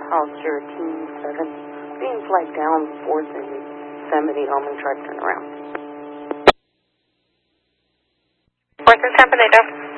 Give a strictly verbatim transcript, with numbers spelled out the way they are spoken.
I'll cure team seven. Beam flight down, fourth in Yosemite, Omen, try to turn around. fourth in San Benito.